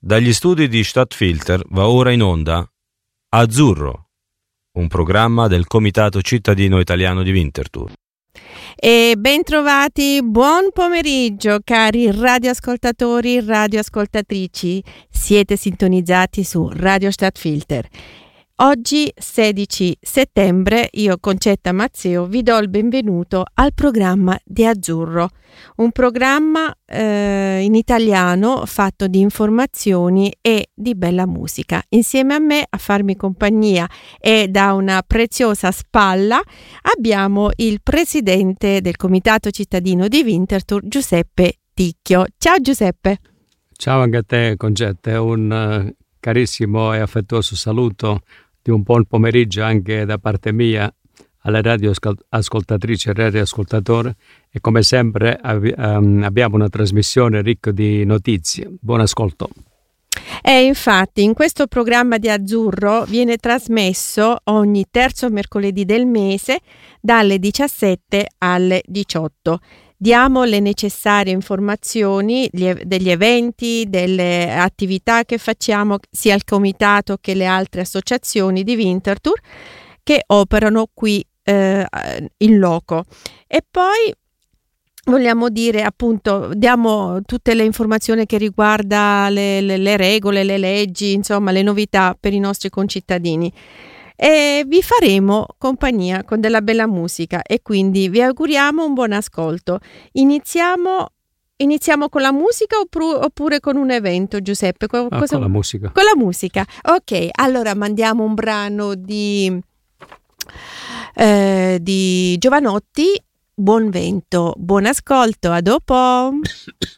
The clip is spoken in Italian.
Dagli studi di Stadtfilter va ora in onda Azzurro, un programma del Comitato Cittadino Italiano di Winterthur. E ben trovati, buon pomeriggio cari radioascoltatori, radioascoltatrici. Siete sintonizzati su Radio Stadtfilter. Oggi 16 settembre io, Concetta Mazzeo, vi do il benvenuto al programma di Azzurro, un programma in italiano fatto di informazioni e di bella musica. Insieme a me, a farmi compagnia e da una preziosa spalla, abbiamo il presidente del Comitato Cittadino di Winterthur, Giuseppe Ticchio. Ciao Giuseppe. Ciao anche a te Concetta, un carissimo e affettuoso saluto di un buon pomeriggio anche da parte mia alle radioascoltatrici e radioascoltatori, e come sempre abbiamo una trasmissione ricca di notizie. Buon ascolto. E infatti in questo programma di Azzurro viene trasmesso ogni terzo mercoledì del mese dalle 17 alle 18. Diamo le necessarie informazioni degli eventi, delle attività che facciamo sia il comitato che le altre associazioni di Winterthur che operano qui in loco. E poi vogliamo dire, appunto, diamo tutte le informazioni che riguarda le regole, le leggi, insomma le novità per i nostri concittadini. E vi faremo compagnia con della bella musica e quindi vi auguriamo un buon ascolto. Iniziamo con la musica oppure con un evento, Giuseppe? Con la musica. Con la musica. Ok, allora mandiamo un brano di Giovanotti. Buon vento, buon ascolto, a dopo.